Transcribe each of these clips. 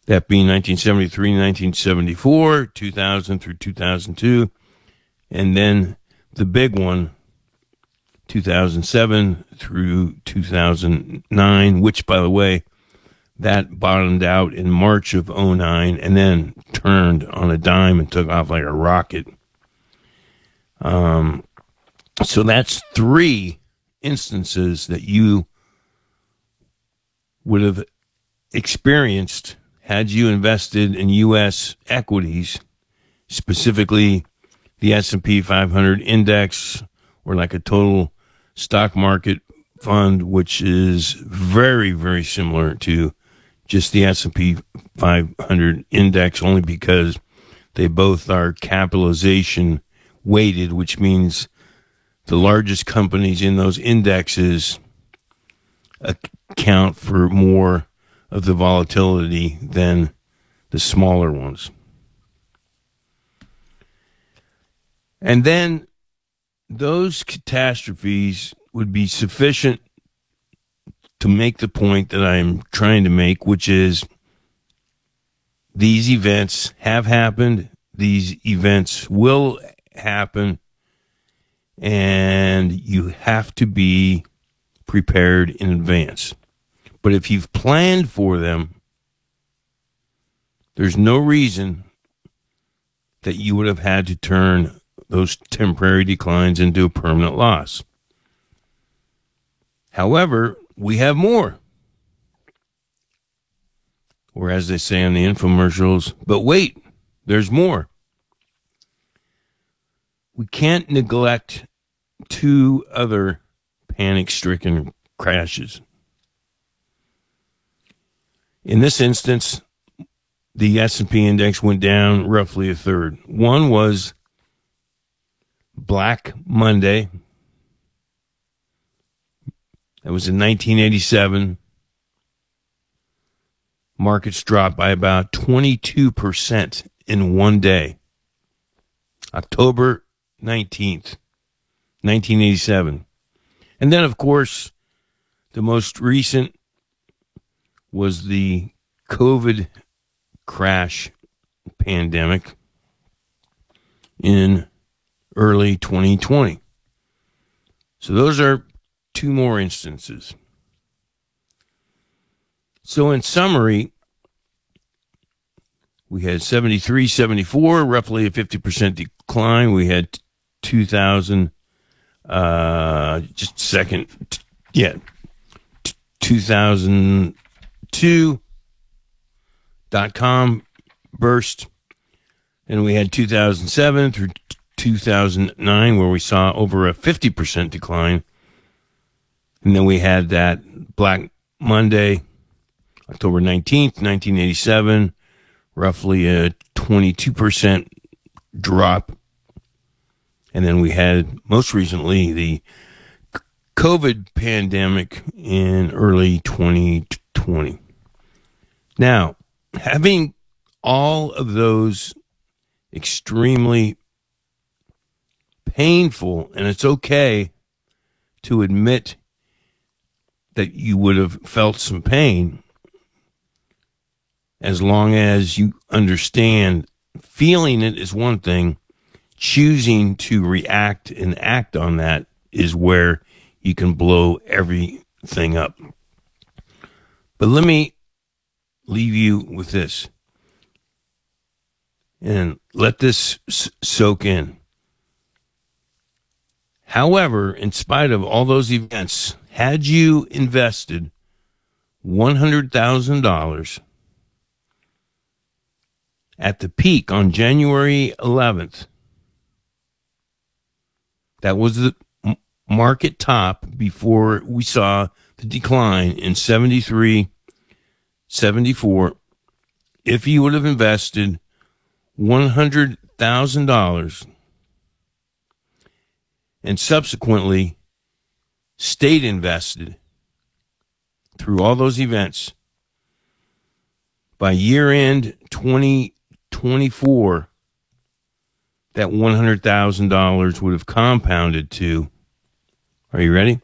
that being 1973, 1974, 2000 through 2002, and then the big one, 2007 through 2009, which, by the way, that bottomed out in March of 2009 and then turned on a dime and took off like a rocket. So that's 3 instances that you would have experienced had you invested in U.S. equities, specifically the S&P 500 index, or like a total stock market fund, which is very, very similar to just the S&P 500 index, only because they both are capitalization weighted, which means the largest companies in those indexes account for more of the volatility than the smaller ones. And then those catastrophes would be sufficient to make the point that I'm trying to make, which is these events have happened, these events will happen, and you have to be prepared in advance. But if you've planned for them, there's no reason that you would have had to turn those temporary declines into a permanent loss. However, we have more. Or as they say on the infomercials, but wait, there's more. We can't neglect 2 other panic-stricken crashes. In this instance, the S&P index went down roughly a third. One was Black Monday. That was in 1987. Markets dropped by about 22% in one day. October 19th, 1987. And then, of course, the most recent was the COVID crash pandemic in early 2020. So those are 2 more instances. So in summary, we had 73, 74, roughly a 50% decline. We had 2000, just a second, 2002.com burst. And we had 2007 through 2009, where we saw over a 50% decline. And then we had that Black Monday, October 19th, 1987, roughly a 22% drop. And then we had, most recently, the COVID pandemic in early 2020. Now, having all of those extremely painful, and it's okay to admit that you would have felt some pain, as long as you understand feeling it is one thing, choosing to react and act on that is where you can blow everything up. But let me leave you with this and let this soak in. However, in spite of all those events, had you invested $100,000 at the peak on January 11th, that was the market top before we saw the decline in 73, 74. If you would have invested $100,000 and subsequently stayed invested through all those events, by year end 2024, that $100,000 would have compounded to, are you ready?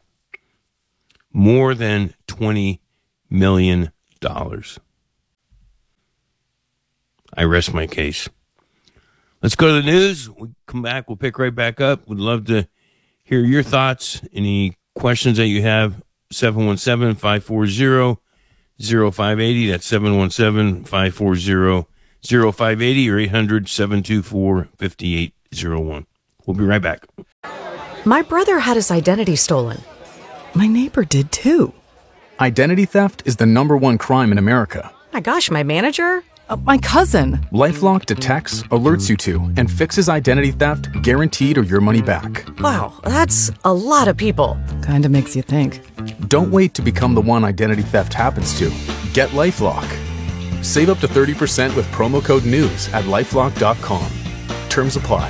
More than $20 million. I rest my case. Let's go to the news. We'll come back. We'll pick right back up. Would love to hear your thoughts. Any questions that you have, 717-540-0580. That's 717-540-0580 or 800-724-5801. We'll be right back. My brother had his identity stolen. My neighbor did too. Identity theft is the #1 crime in America. My gosh, my manager? My cousin. LifeLock detects, alerts you to, and fixes identity theft guaranteed or your money back. Wow, that's a lot of people. Kinda makes you think. Don't wait to become the one identity theft happens to. Get LifeLock. Save up to 30% with promo code NEWS at LifeLock.com. Terms apply.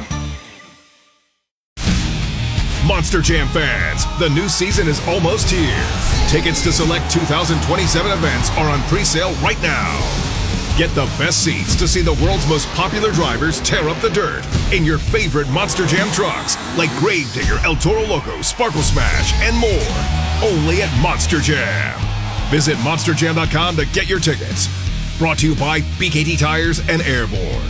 Monster Jam fans, the new season is almost here. Tickets to select 2027 events are on pre-sale right now. Get the best seats to see the world's most popular drivers tear up the dirt in your favorite Monster Jam trucks, like Gravedigger, El Toro Loco, Sparkle Smash, and more. Only at Monster Jam. Visit monsterjam.com to get your tickets. Brought to you by BKT Tires and Airborne.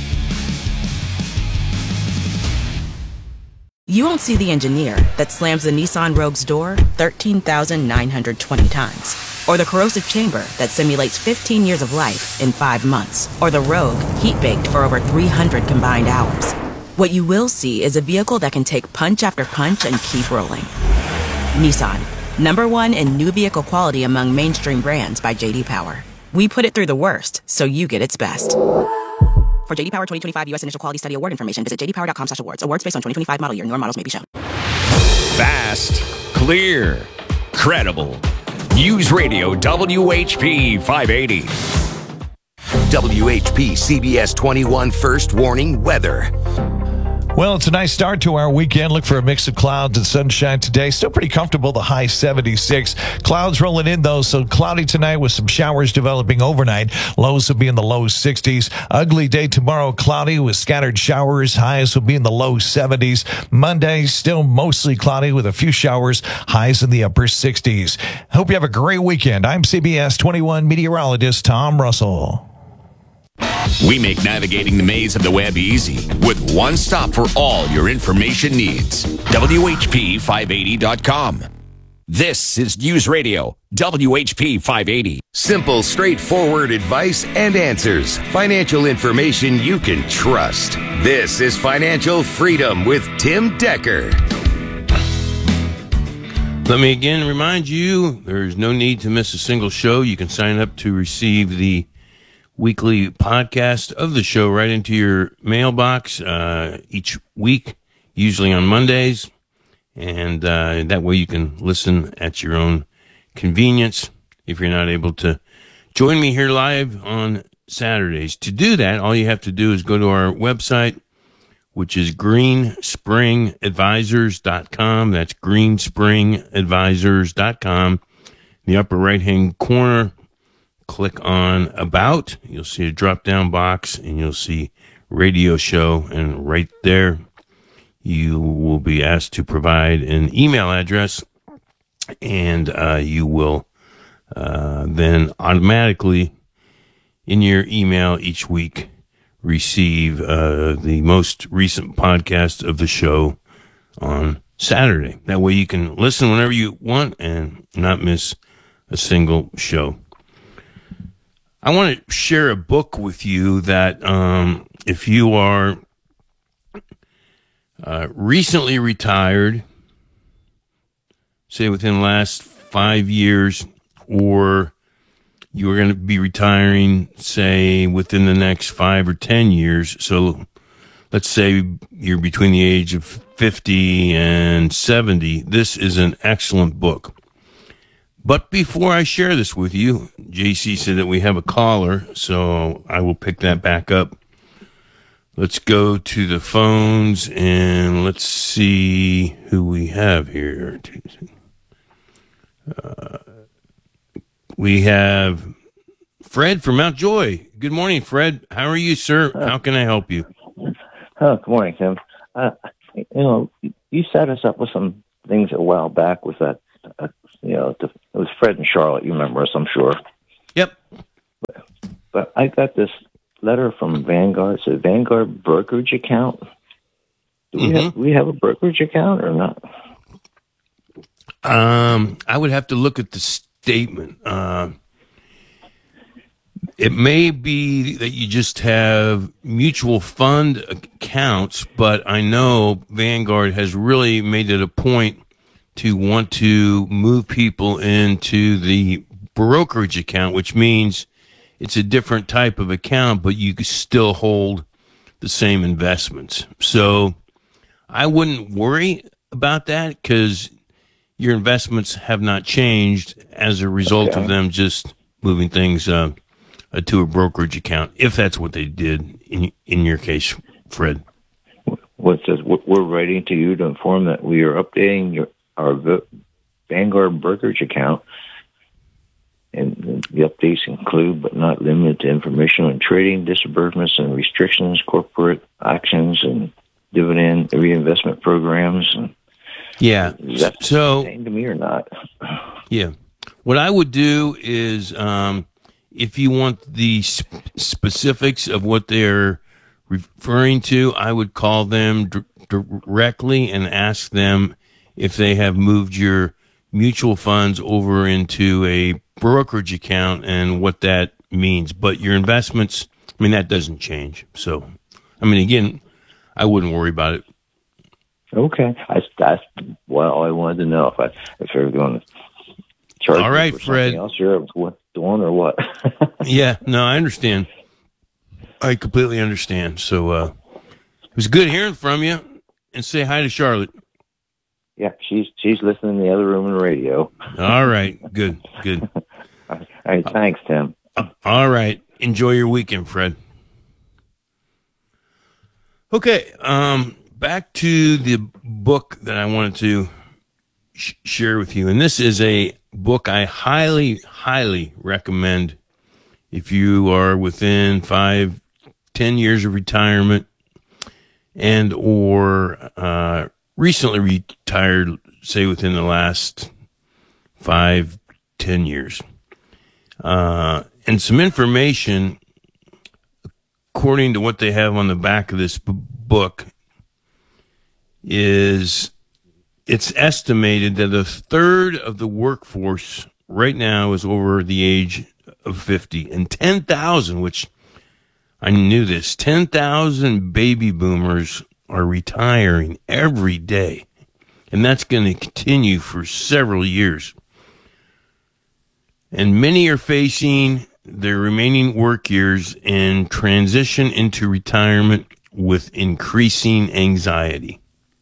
You won't see the engineer that slams the Nissan Rogue's door 13,920 times. Or the corrosive chamber that simulates 15 years of life in 5 months. Or the Rogue heat-baked for over 300 combined hours. What you will see is a vehicle that can take punch after punch and keep rolling. Nissan, #1 in new vehicle quality among mainstream brands by J.D. Power. We put it through the worst, so you get its best. For J.D. Power 2025 U.S. Initial Quality Study Award information, visit jdpower.com/awards. Awards based on 2025 model year. Newer models may be shown. Fast, clear, credible. News Radio WHP 580. WHP CBS 21 First Warning Weather. Well, it's a nice start to our weekend. Look for a mix of clouds and sunshine today. Still pretty comfortable, the high 76. Clouds rolling in, though, so cloudy tonight with some showers developing overnight. Lows will be in the low 60s. Ugly day tomorrow, cloudy with scattered showers. Highs will be in the low 70s. Monday, still mostly cloudy with a few showers. Highs in the upper 60s. Hope you have a great weekend. I'm CBS 21 meteorologist Tom Russell. We make navigating the maze of the web easy with one stop for all your information needs. WHP580.com. This is News Radio WHP 580. Simple, straightforward advice and answers. Financial information you can trust. This is Financial Freedom with Tim Decker. Let me again remind you, there's no need to miss a single show. You can sign up to receive the weekly podcast of the show right into your mailbox each week, usually on Mondays. And that way you can listen at your own convenience if you're not able to join me here live on Saturdays. To do that, all you have to do is go to our website, which is greenspringadvisors.com. That's greenspringadvisors.com. In the upper right-hand corner, click on About. You'll see a drop-down box, and you'll see Radio Show. And right there, you will be asked to provide an email address, and you will then automatically, in your email each week, receive the most recent podcast of the show on Saturday. That way you can listen whenever you want and not miss a single show. I want to share a book with you that if you are recently retired, say within the last 5 years, or you're going to be retiring, say, within the next 5 or 10 years. So let's say you're between the age of 50 and 70. This is an excellent book. But before I share this with you, JC said that we have a caller, so I will pick that back up. Let's go to the phones and let's see who we have here. We have Fred from Mount Joy. Good morning, Fred. How are you, sir? How can I help you? Good morning, Tim. You set us up with some things a while back with that, it was Fred and Charlotte. You remember us, I'm sure. Yep. But I got this letter from Vanguard. It says Vanguard brokerage account. Do we have a brokerage account or not? I would have to look at the statement. It may be that you just have mutual fund accounts, but I know Vanguard has really made it a point to want to move people into the brokerage account, which means it's a different type of account, but you can still hold the same investments. So I wouldn't worry about that because your investments have not changed as a result of them just moving things to a brokerage account, if that's what they did in your case, Fred. What says we're writing to you to inform that we are updating our Vanguard brokerage account, and the updates include, but not limited to, information on trading, disbursements and restrictions, corporate actions, and dividend reinvestment programs. And yeah, is that so pertain to me or not? Yeah, what I would do is, if you want the specifics of what they're referring to, I would call them directly and ask them if they have moved your mutual funds over into a brokerage account and what that means. But your investments, I mean, that doesn't change. So, I mean, again, I wouldn't worry about it. Okay, that's all I wanted to know, if they were going to charge all right, me for Fred. something else, or what's doing or what. Yeah, no, I understand. I completely understand. So it was good hearing from you, and say hi to Charlotte. Yeah, she's listening in the other room on the radio. All right, good. All right, thanks, Tim. All right, enjoy your weekend, Fred. Okay, back to the book that I wanted to share with you, and this is a book I highly recommend if you are within 5-10 years of retirement and or recently retired, say within the last 5-10 years. And some information, according to what they have on the back of this book, is it's estimated that a third of the workforce right now is over the age of 50, and 10,000, which I knew this, 10,000 baby boomers are retiring every day, and that's going to continue for several years. And many are facing their remaining work years and transition into retirement with increasing anxiety.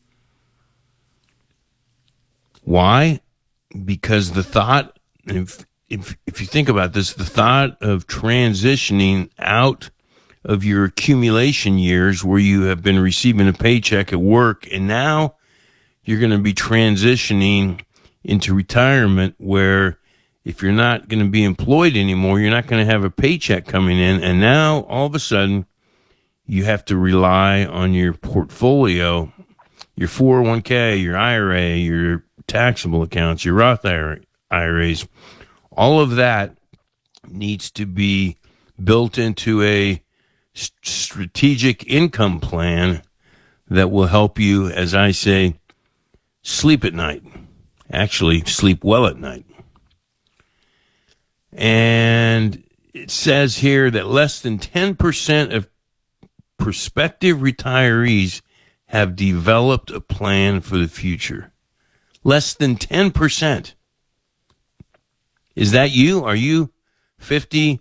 Why? Because the thought, if you think about this, the thought of transitioning out of your accumulation years where you have been receiving a paycheck at work, and now you're going to be transitioning into retirement where if you're not going to be employed anymore, you're not going to have a paycheck coming in, and now all of a sudden you have to rely on your portfolio, your 401k, your IRA, your taxable accounts, your Roth IRAs. All of that needs to be built into a strategic income plan that will help you, as I say, sleep at night. Actually, sleep well at night. And it says here that less than 10% of prospective retirees have developed a plan for the future. Less than 10%. Is that you? Are you 50,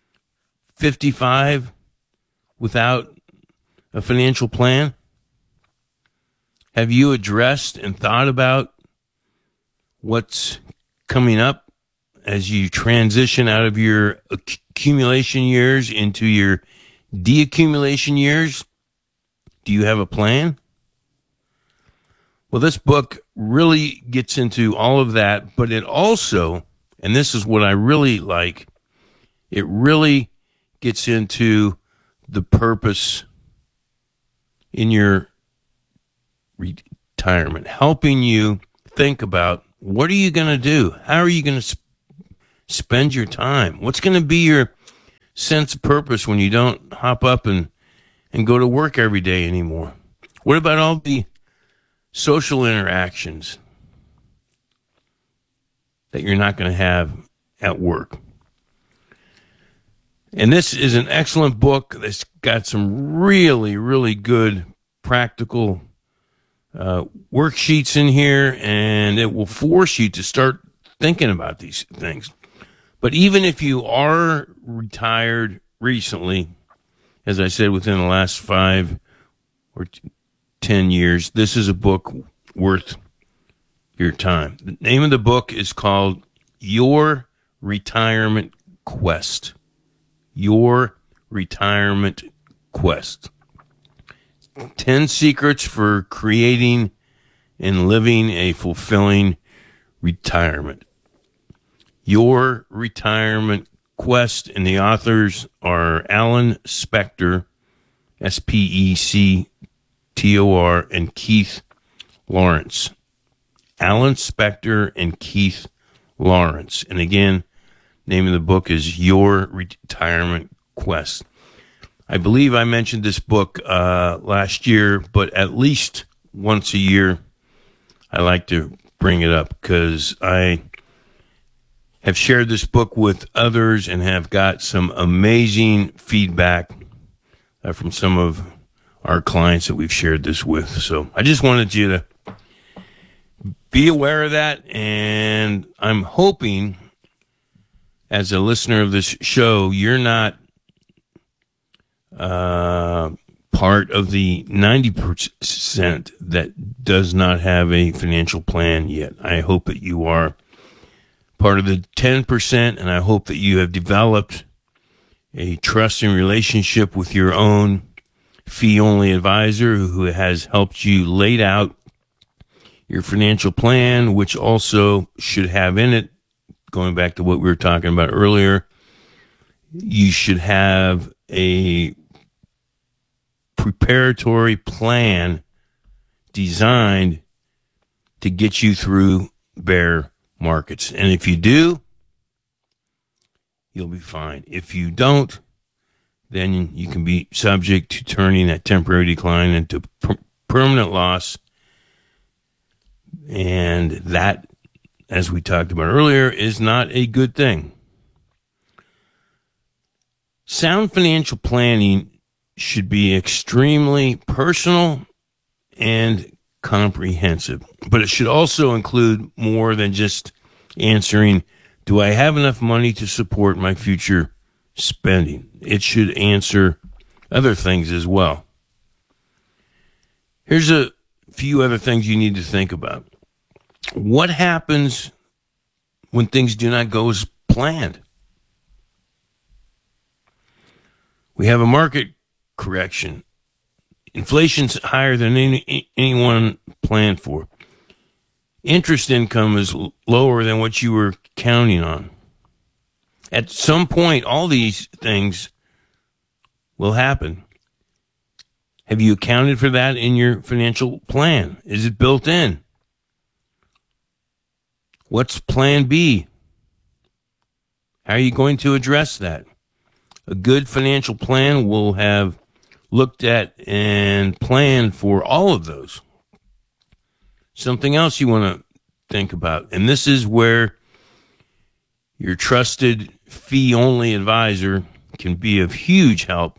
55 without a financial plan? Have you addressed and thought about what's coming up as you transition out of your accumulation years into your deaccumulation years? Do you have a plan? Well, this book really gets into all of that, but it also, and this is what I really like, it really gets into the purpose in your retirement, helping you think about what are you going to do? How are you going to spend your time? What's going to be your sense of purpose when you don't hop up and go to work every day anymore? What about all the social interactions that you're not going to have at work? And this is an excellent book that's got some really, really good practical worksheets in here, and it will force you to start thinking about these things. But even if you are retired recently, as I said, within the last 5 or 10 years, this is a book worth your time. The name of the book is called Your Retirement Quest. Your Retirement Quest. 10 Secrets for Creating and Living a Fulfilling Retirement. Your Retirement Quest, and the authors are Alan Spector, Spector, and Keith Lawrence. Alan Spector and Keith Lawrence. And again, name of the book is Your Retirement Quest. I believe I mentioned this book last year, but at least once a year, I like to bring it up because I have shared this book with others and have got some amazing feedback from some of our clients that we've shared this with. So I just wanted you to be aware of that, and I'm hoping as a listener of this show, you're not part of the 90% that does not have a financial plan yet. I hope that you are part of the 10%, and I hope that you have developed a trusting relationship with your own fee-only advisor who has helped you lay out your financial plan, which also should have in it, going back to what we were talking about earlier, you should have a preparatory plan designed to get you through bear markets. And if you do, you'll be fine. If you don't, then you can be subject to turning that temporary decline into permanent loss. And that, as we talked about earlier, is not a good thing. Sound financial planning should be extremely personal and comprehensive, but it should also include more than just answering, do I have enough money to support my future spending? It should answer other things as well. Here's a few other things you need to think about. What happens when things do not go as planned? We have a market correction. Inflation's higher than anyone planned for. Interest income is lower than what you were counting on. At some point, all these things will happen. Have you accounted for that in your financial plan? Is it built in? What's plan B? How are you going to address that? A good financial plan will have looked at and planned for all of those. Something else you want to think about, and this is where your trusted fee-only advisor can be of huge help,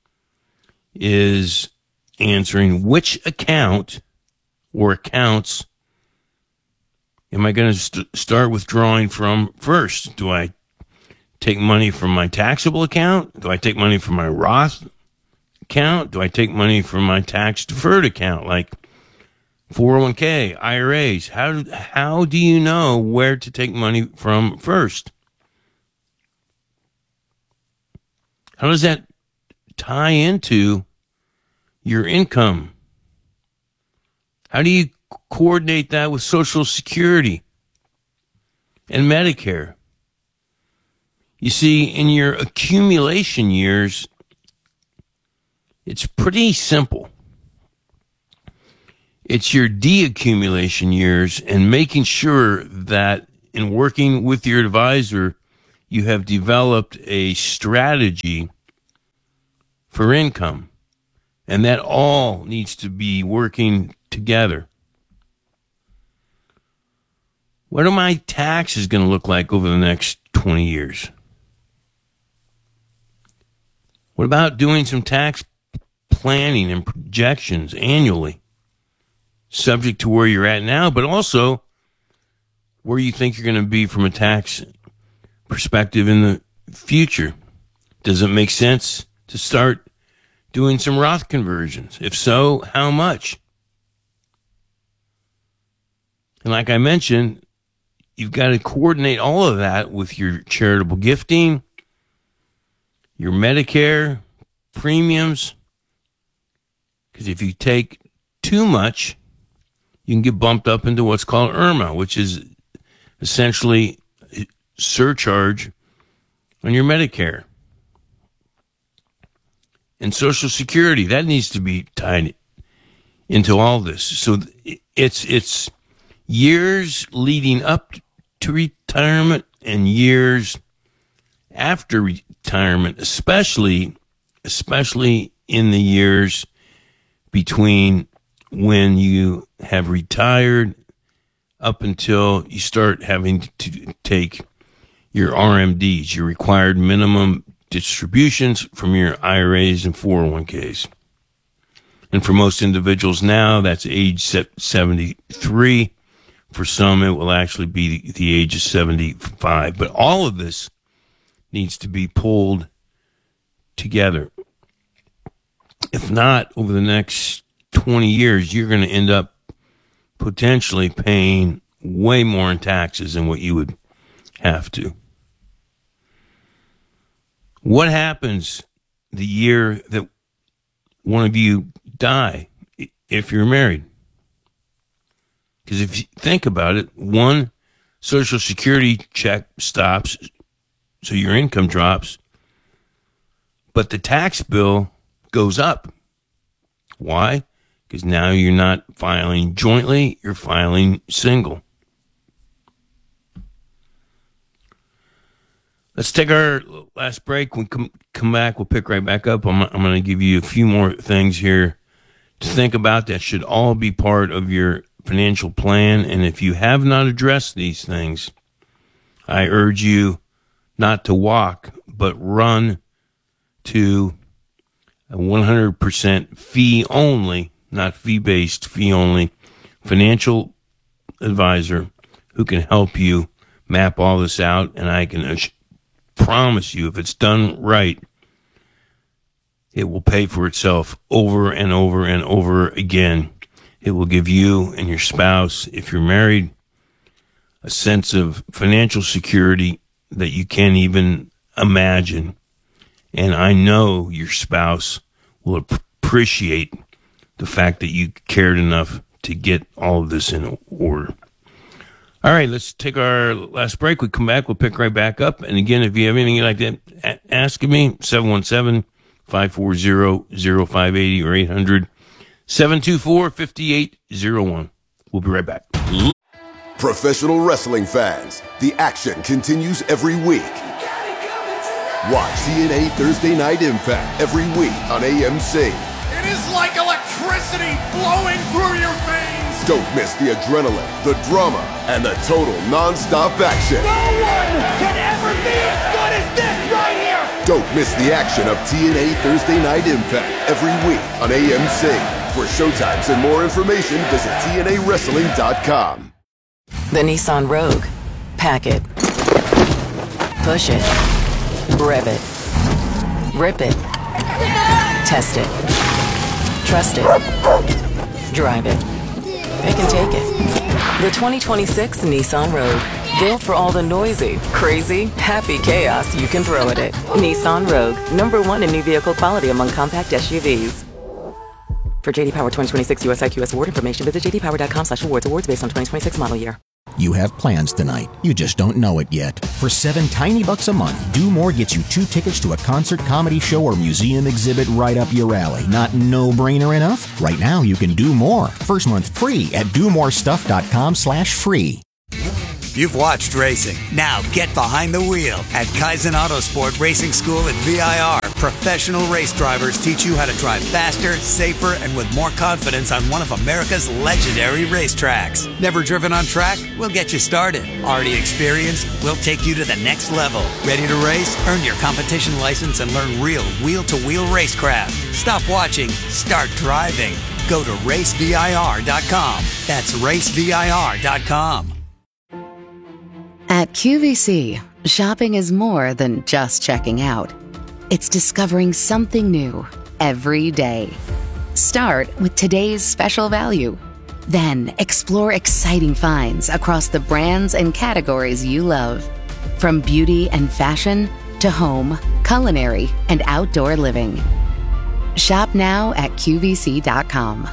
is answering which account or accounts am I going to start withdrawing from first? Do I take money from my taxable account? Do I take money from my Roth account? Do I take money from my tax-deferred account, like 401k, IRAs? How do you know where to take money from first? How does that tie into your income? How do you coordinate that with Social Security and Medicare? You see, in your accumulation years, it's pretty simple. It's your deaccumulation years and making sure that in working with your advisor, you have developed a strategy for income. And that all needs to be working together. What are my taxes going to look like over the next 20 years? What about doing some tax planning and projections annually, subject to where you're at now, but also where you think you're going to be from a tax perspective in the future? Does it make sense to start doing some Roth conversions? If so, how much? And like I mentioned, you've got to coordinate all of that with your charitable gifting, your Medicare premiums, because if you take too much, you can get bumped up into what's called IRMAA, which is essentially a surcharge on your Medicare. And Social Security, that needs to be tied into all this. So it's years leading up to retirement and years after retirement, especially in the years between when you have retired up until you start having to take your RMDs, your required minimum distributions from your IRAs and 401ks. And for most individuals now, that's age 73. For some, it will actually be the age of 75. But all of this needs to be pulled together. If not, over the next 20 years, you're going to end up potentially paying way more in taxes than what you would have to. What happens the year that one of you die if you're married? Because if you think about it, one Social Security check stops, so your income drops, but the tax bill goes up. Why? Because now you're not filing jointly, you're filing single. Let's take our last break. When we come back, we'll pick right back up. I'm going to give you a few more things here to think about that should all be part of your financial plan. And if you have not addressed these things, I urge you not to walk, but run to a 100% fee only, not fee-based, fee only financial advisor who can help you map all this out. And I can promise you, if it's done right, it will pay for itself over and over and over again. It will give you and your spouse, if you're married, a sense of financial security that you can't even imagine. And I know your spouse will appreciate the fact that you cared enough to get all of this in order. All right, let's take our last break. We come back, we'll pick right back up. And again, if you have anything you'd like to ask me, 717-540-0580 or 800-724-5801. We'll be right back. Professional wrestling fans, the action continues every week. Watch TNA Thursday Night Impact every week on AMC. It is like electricity flowing through your veins. Don't miss the adrenaline, the drama, and the total non-stop action. No one can ever be as good as this right here. Don't miss the action of TNA Thursday Night Impact every week on AMC. For showtimes and more information, visit TNAWrestling.com. The Nissan Rogue. Pack it. Push it. Rev it. Rip it. Test it. Trust it. Drive it. It can take it. The 2026 Nissan Rogue. Built for all the noisy, crazy, happy chaos you can throw at it. Nissan Rogue. #1 in new vehicle quality among compact SUVs. For JD Power 2026 US IQS award information, visit jdpower.com/awards. Awards based on 2026 model year. You have plans tonight. You just don't know it yet. For $7 tiny bucks a month, Do More gets you 2 tickets to a concert, comedy show, or museum exhibit right up your alley. Not no-brainer enough? Right now, you can do more. First month free at domorestuff.com/free. You've watched racing. Now get behind the wheel at Kaizen Autosport Racing School at VIR. Professional race drivers teach you how to drive faster, safer, and with more confidence on one of America's legendary racetracks. Never driven on track? We'll get you started. Already experienced? We'll take you to the next level. Ready to race? Earn your competition license and learn real wheel-to-wheel racecraft. Stop watching. Start driving. Go to racevir.com. That's racevir.com. At QVC, shopping is more than just checking out. It's discovering something new every day. Start with today's special value. Then explore exciting finds across the brands and categories you love. From beauty and fashion to home, culinary, and outdoor living. Shop now at QVC.com.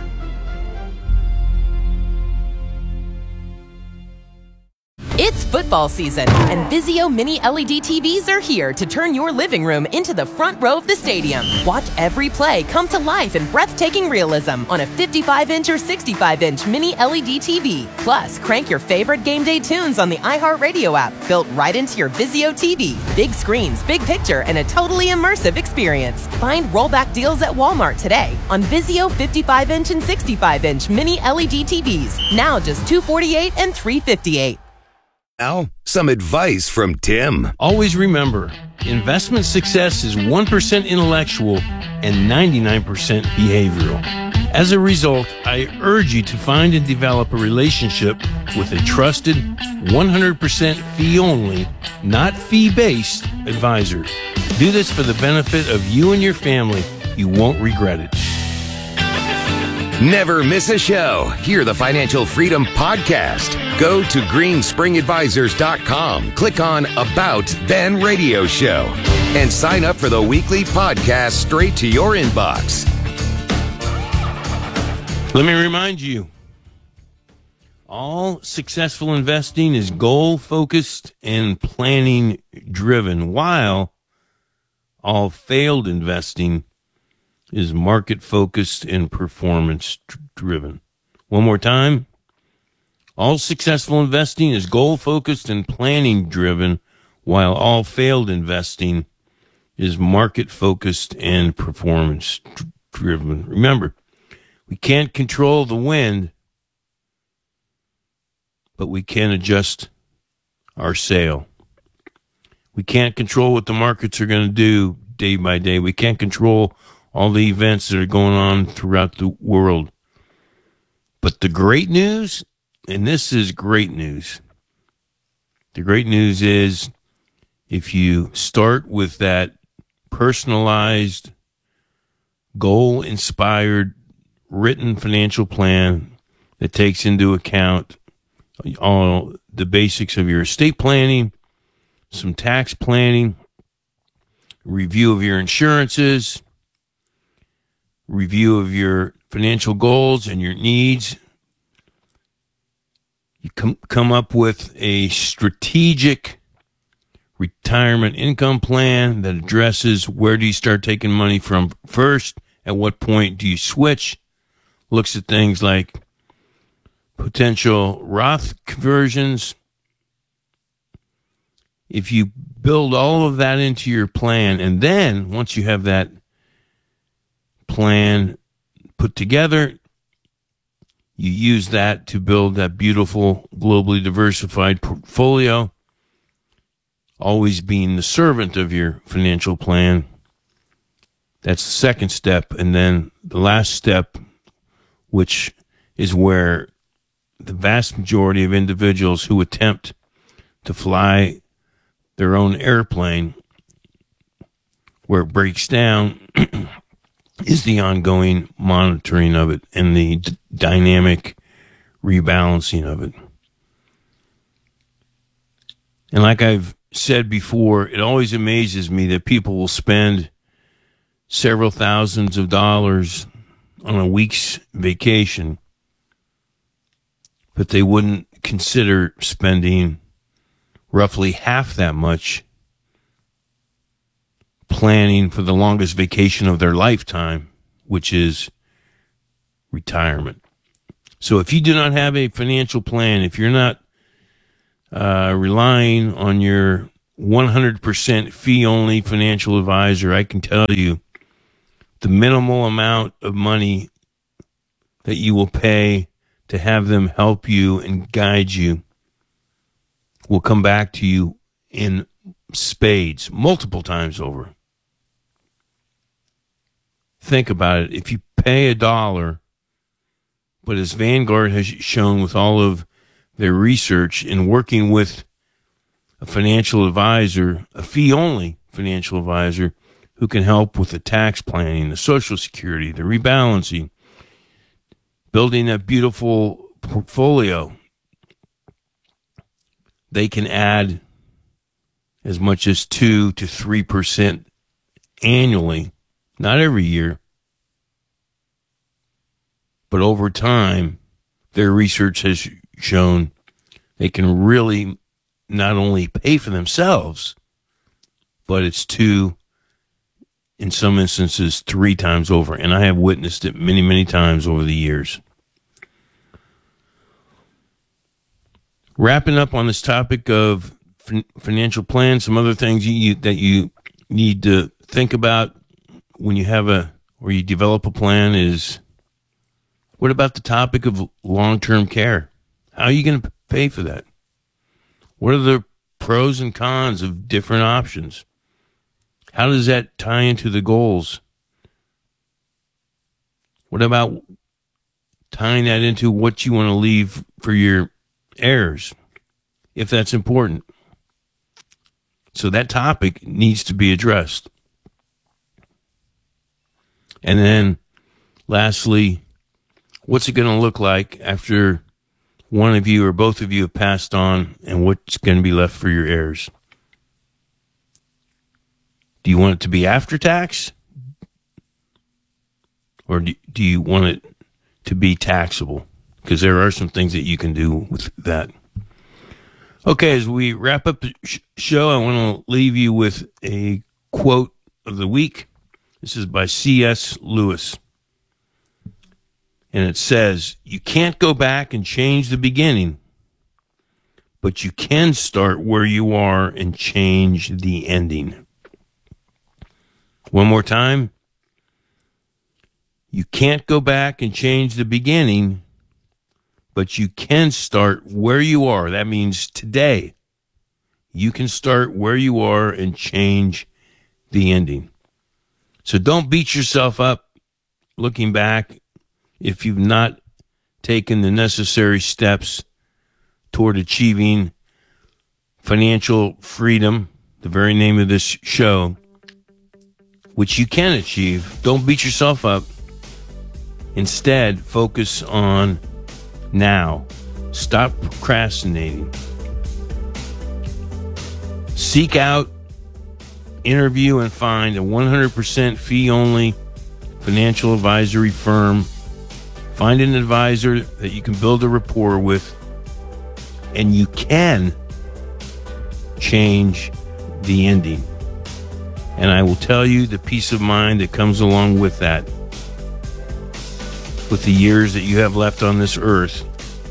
It's football season, and Vizio Mini LED TVs are here to turn your living room into the front row of the stadium. Watch every play come to life in breathtaking realism on a 55-inch or 65-inch Mini LED TV. Plus, crank your favorite game day tunes on the iHeartRadio app, built right into your Vizio TV. Big screens, big picture, and a totally immersive experience. Find rollback deals at Walmart today on Vizio 55-inch and 65-inch Mini LED TVs. Now just $248 and $358. Now, some advice from Tim. Always remember, investment success is 1% intellectual and 99% behavioral. As a result, I urge you to find and develop a relationship with a trusted, 100% fee-only, not fee-based advisor. Do this for the benefit of you and your family. You won't regret it. Never miss a show. Hear the Financial Freedom Podcast. Go to greenspringadvisors.com, click on About, then Radio Show, and sign up for the weekly podcast straight to your inbox. Let me remind you, all successful investing is goal-focused and planning-driven, while all failed investing is market-focused and performance-driven. One more time. All successful investing is goal-focused and planning-driven, while all failed investing is market-focused and performance-driven. Remember, we can't control the wind, but we can adjust our sail. We can't control what the markets are going to do day by day. We can't control all the events that are going on throughout the world. But the great news, and this is great news, the great news is if you start with that personalized, goal-inspired, written financial plan that takes into account all the basics of your estate planning, some tax planning, review of your insurances, review of your financial goals and your needs. You come up with a strategic retirement income plan that addresses where do you start taking money from first, at what point do you switch, looks at things like potential Roth conversions. If you build all of that into your plan, and then once you have that plan put together, you use that to build that beautiful, globally diversified portfolio, always being the servant of your financial plan. That's the second step. And then the last step, which is where the vast majority of individuals who attempt to fly their own airplane, where it breaks down, is the ongoing monitoring of it and the dynamic rebalancing of it. And like I've said before, it always amazes me that people will spend several thousands of dollars on a week's vacation, but they wouldn't consider spending roughly half that much planning for the longest vacation of their lifetime, which is retirement. So if you do not have a financial plan, if you're not relying on your 100% fee-only financial advisor, I can tell you the minimal amount of money that you will pay to have them help you and guide you will come back to you in spades, multiple times over. Think about it. If you pay $1, but as Vanguard has shown with all of their research in working with a financial advisor, a fee-only financial advisor who can help with the tax planning, the Social Security, the rebalancing, building that beautiful portfolio, they can add as much as 2 to 3% annually, not every year, but over time, their research has shown they can really not only pay for themselves, but it's 2, in some instances, 3 times over. And I have witnessed it many, many times over the years. Wrapping up on this topic of financial plans, some other things that you need to think about when you have or you develop a plan is, what about the topic of long-term care? How are you going to pay for that? What are the pros and cons of different options? How does that tie into the goals? What about tying that into what you want to leave for your heirs, if that's important? So that topic needs to be addressed. And then lastly, what's it going to look like after one of you or both of you have passed on, and what's going to be left for your heirs? Do you want it to be after tax? Or do you want it to be taxable? Because there are some things that you can do with that. Okay, as we wrap up the show, I want to leave you with a quote of the week. This is by C.S. Lewis. And it says, "You can't go back and change the beginning, but you can start where you are and change the ending." One more time. You can't go back and change the beginning, but you can start where you are. That means today. You can start where you are and change the ending. So don't beat yourself up looking back if you've not taken the necessary steps toward achieving financial freedom, the very name of this show, which you can achieve. Don't beat yourself up. Instead, focus on now. Stop procrastinating. Seek out, interview, and find a 100% fee-only financial advisory firm. Find an advisor that you can build a rapport with, and you can change the ending. And I will tell you, the peace of mind that comes along with that, with the years that you have left on this earth,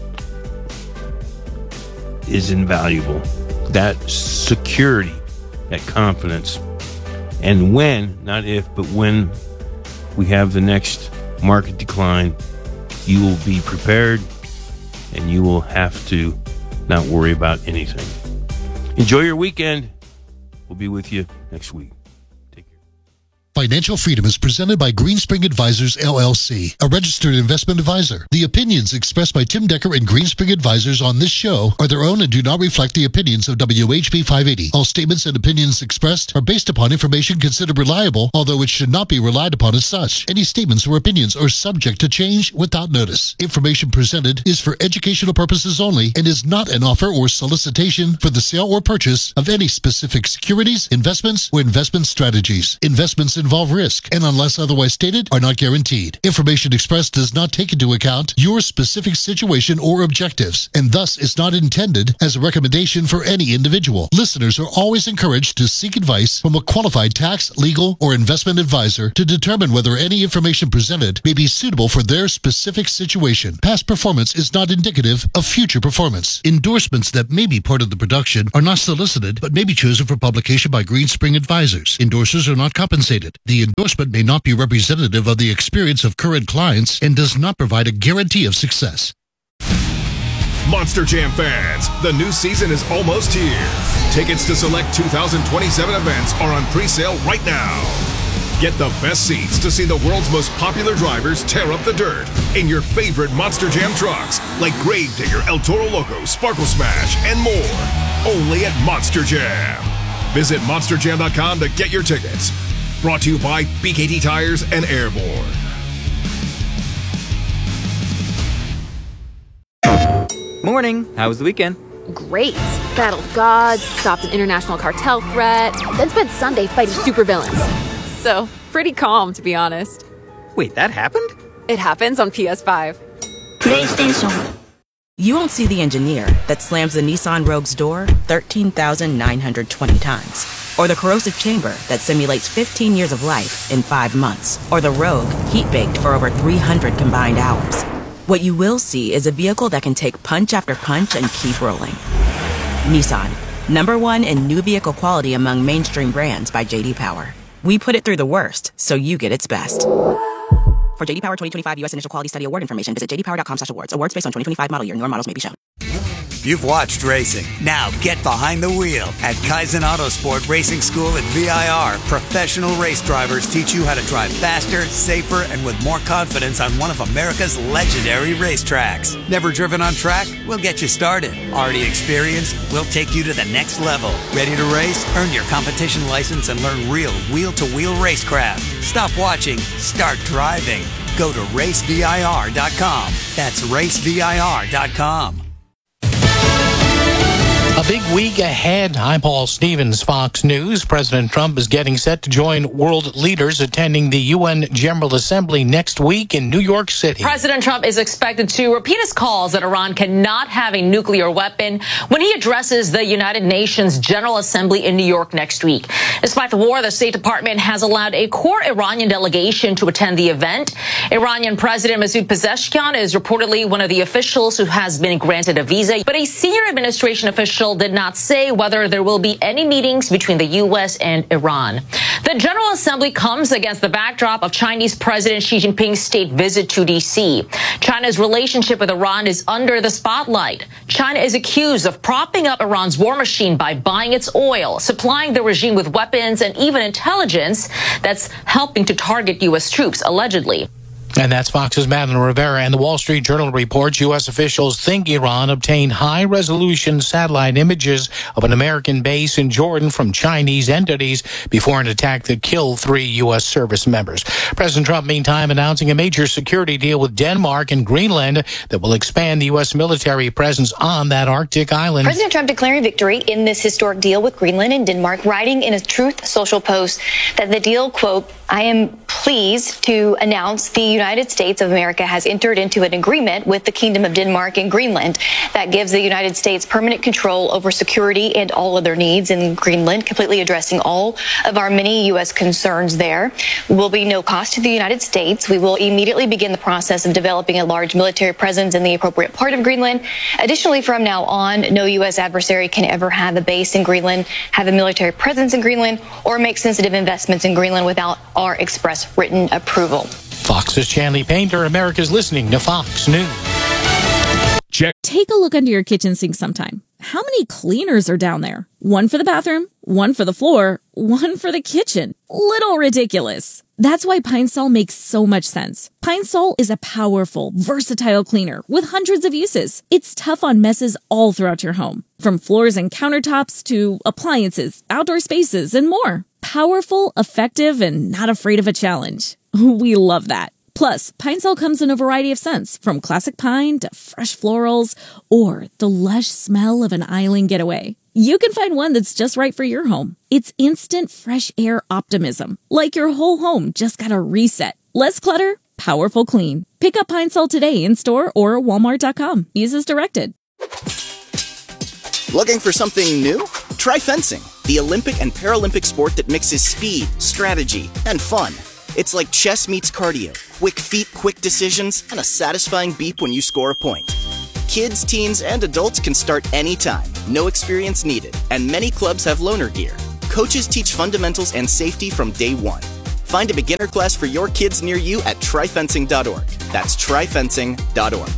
is invaluable. That security, that confidence. And when, not if, but when we have the next market decline, you will be prepared and you will have to not worry about anything. Enjoy your weekend. We'll be with you next week. Financial Freedom is presented by Greenspring Advisors, LLC, a registered investment advisor. The opinions expressed by Tim Decker and Greenspring Advisors on this show are their own and do not reflect the opinions of WHP 580. All statements and opinions expressed are based upon information considered reliable, although it should not be relied upon as such. Any statements or opinions are subject to change without notice. Information presented is for educational purposes only and is not an offer or solicitation for the sale or purchase of any specific securities, investments, or investment strategies. Investments in involve risk and, unless otherwise stated, are not guaranteed. Information expressed does not take into account your specific situation or objectives, and thus is not intended as a recommendation for any individual. Listeners are always encouraged to seek advice from a qualified tax, legal, or investment advisor to determine whether any information presented may be suitable for their specific situation. Past performance is not indicative of future performance. Endorsements that may be part of the production are not solicited but may be chosen for publication by Greenspring Advisors. Endorsers are not compensated. The endorsement may not be representative of the experience of current clients and does not provide a guarantee of success. Monster Jam fans, the new season is almost here. Tickets to select 2027 events are on pre-sale right now. Get the best seats to see the world's most popular drivers tear up the dirt in your favorite Monster Jam trucks like Gravedigger, El Toro Loco, Sparkle Smash, and more. Only at Monster Jam. Visit monsterjam.com to get your tickets. Brought to you by BKT Tires and Airborne. Morning. How was the weekend? Great. Battled gods, stopped an international cartel threat, then spent Sunday fighting supervillains. So, pretty calm, to be honest. Wait, that happened? It happens on PS5. PlayStation. You won't see the engineer that slams the Nissan Rogue's door 13,920 times. Or the corrosive chamber that simulates 15 years of life in 5 months. Or the Rogue heat-baked for over 300 combined hours. What you will see is a vehicle that can take punch after punch and keep rolling. Nissan, #1 in new vehicle quality among mainstream brands by J.D. Power. We put it through the worst, so you get its best. For J.D. Power 2025 U.S. Initial Quality Study Award information, visit jdpower.com/awards. Awards based on 2025 model year. Newer models may be shown. You've watched racing. Now get behind the wheel at Kaizen Autosport Racing School at VIR. Professional race drivers teach you how to drive faster, safer, and with more confidence on one of America's legendary racetracks. Never driven on track? We'll get you started. Already experienced? We'll take you to the next level. Ready to race? Earn your competition license and learn real wheel-to-wheel racecraft. Stop watching. Start driving. Go to racevir.com. That's racevir.com. A big week ahead. I'm Paul Stevens, Fox News. President Trump is getting set to join world leaders attending the UN General Assembly next week in New York City. President Trump is expected to repeat his calls that Iran cannot have a nuclear weapon when he addresses the United Nations General Assembly in New York next week. Despite the war, the State Department has allowed a core Iranian delegation to attend the event. Iranian President Masoud Pezeshkian is reportedly one of the officials who has been granted a visa, but a senior administration official did not say whether there will be any meetings between the U.S. and Iran. The General Assembly comes against the backdrop of Chinese President Xi Jinping's state visit to D.C. China's relationship with Iran is under the spotlight. China is accused of propping up Iran's war machine by buying its oil, supplying the regime with weapons, and even intelligence that's helping to target U.S. troops, allegedly. And that's Fox's Madeline Rivera. And the Wall Street Journal reports U.S. officials think Iran obtained high-resolution satellite images of an American base in Jordan from Chinese entities before an attack that killed 3 U.S. service members. President Trump, meantime, announcing a major security deal with Denmark and Greenland that will expand the U.S. military presence on that Arctic island. President Trump declaring victory in this historic deal with Greenland and Denmark, writing in a Truth Social post that the deal, quote, "I am pleased to announce the United States of America has entered into an agreement with the Kingdom of Denmark and Greenland that gives the United States permanent control over security and all other needs in Greenland, completely addressing all of our many U.S. concerns there. Will be no cost to the United States. We will immediately begin the process of developing a large military presence in the appropriate part of Greenland. Additionally, from now on, no U.S. adversary can ever have a base in Greenland, have a military presence in Greenland, or make sensitive investments in Greenland without our express written approval." Fox's Chanley Painter. America's listening to Fox News. Check. Take a look under your kitchen sink sometime. How many cleaners are down there? One for the bathroom, one for the floor, one for the kitchen. Little ridiculous. That's why Pine Sol makes so much sense. Pine Sol is a powerful, versatile cleaner with hundreds of uses. It's tough on messes all throughout your home, from floors and countertops to appliances, outdoor spaces, and more. Powerful, effective, and not afraid of a challenge. We love that. Plus, Pine Sol comes in a variety of scents, from classic pine to fresh florals or the lush smell of an island getaway. you can find one that's just right for your home. It's instant fresh air optimism, like your whole home just got a reset. Less clutter, powerful clean. Pick up Pine Sol today in-store or walmart.com. Use as directed. Looking for something new? Try fencing, the Olympic and Paralympic sport that mixes speed, strategy, and fun. It's like chess meets cardio. Quick feet, quick decisions, and a satisfying beep when you score a point. Kids, teens, and adults can start anytime. No experience needed. And many clubs have loaner gear. Coaches teach fundamentals and safety from day one. Find a beginner class for your kids near you at tryfencing.org. That's tryfencing.org.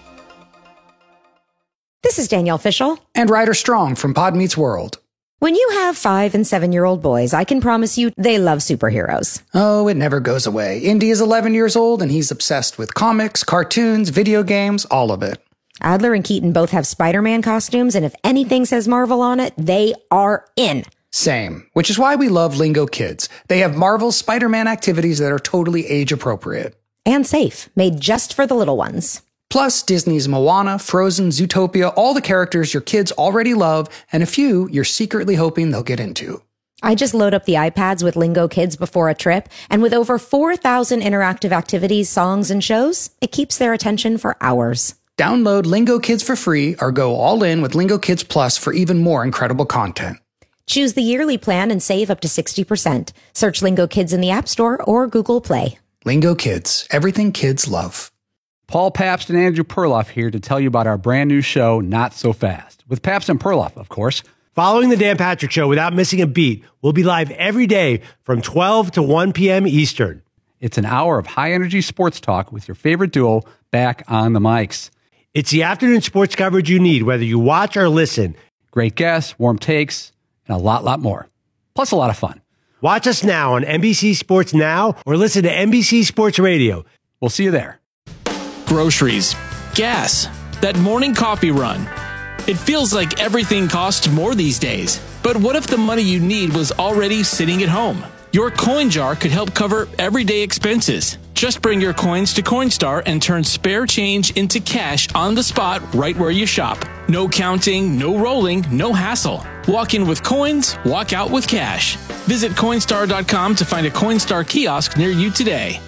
This is Danielle Fishel. And Ryder Strong from Pod Meets World. When you have 5- and 7-year-old boys, I can promise you they love superheroes. Oh, it never goes away. Indy is 11 years old and he's obsessed with comics, cartoons, video games, all of it. Adler and Keaton both have Spider-Man costumes, and if anything says Marvel on it, they are in. Same, which is why we love Lingo Kids. They have Marvel's Spider-Man activities that are totally age-appropriate. And safe, made just for the little ones. Plus, Disney's Moana, Frozen, Zootopia, all the characters your kids already love, and a few you're secretly hoping they'll get into. I just load up the iPads with Lingo Kids before a trip, and with over 4,000 interactive activities, songs, and shows, it keeps their attention for hours. Download Lingo Kids for free or go all in with Lingo Kids Plus for even more incredible content. Choose the yearly plan and save up to 60%. Search Lingo Kids in the App Store or Google Play. Lingo Kids, everything kids love. Paul Pabst and Andrew Perloff here to tell you about our brand new show, Not So Fast, with Pabst and Perloff, of course. Following the Dan Patrick Show without missing a beat, we'll be live every day from 12 to 1 p.m. Eastern. It's an hour of high-energy sports talk with your favorite duo back on the mics. It's the afternoon sports coverage you need, whether you watch or listen. Great guests, warm takes, and a lot more. Plus a lot of fun. Watch us now on NBC Sports Now or listen to NBC Sports Radio. We'll see you there. Groceries, gas, that morning coffee run. It feels like everything costs more these days. But what if the money you need was already sitting at home? Your coin jar could help cover everyday expenses. Just bring your coins to Coinstar and turn spare change into cash on the spot right where you shop. No counting, no rolling, no hassle. Walk in with coins, walk out with cash. Visit Coinstar.com to find a Coinstar kiosk near you today.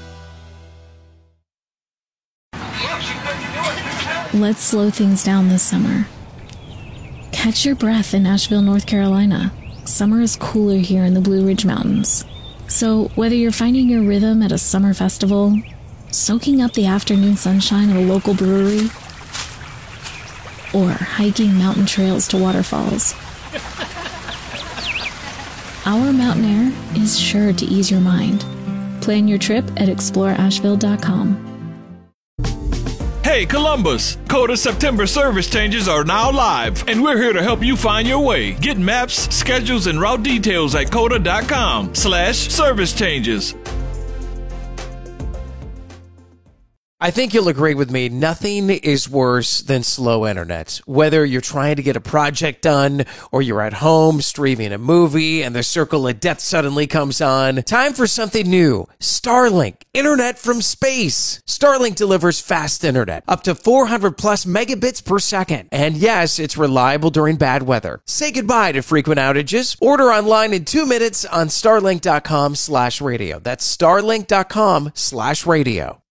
Let's slow things down this summer. Catch your breath in Asheville, North Carolina. Summer is cooler here in the Blue Ridge Mountains. So whether you're finding your rhythm at a summer festival, soaking up the afternoon sunshine at a local brewery, or hiking mountain trails to waterfalls, our mountain air is sure to ease your mind. Plan your trip at exploreasheville.com. Hey Columbus! Coda September service changes are now live, and we're here to help you find your way. Get maps, schedules, and route details at coda.com/service changes. I think you'll agree with me, nothing is worse than slow internet. Whether you're trying to get a project done or you're at home streaming a movie and the circle of death suddenly comes on, time for something new. Starlink, internet from space. Starlink delivers fast internet, up to 400 plus megabits per second. And yes, it's reliable during bad weather. Say goodbye to frequent outages. Order online in 2 minutes on starlink.com/radio. That's starlink.com/radio.